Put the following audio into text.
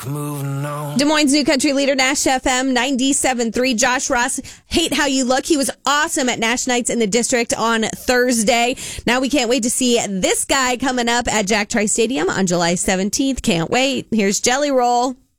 Moving on. Des Moines' new country leader, Nash FM 97.3. Josh Ross, Hate How You Look. He was awesome at Nash Nights in the District on Thursday. Now we can't wait to see this guy coming up at Jack Trice Stadium on July 17th. Can't wait. Here's Jelly Roll.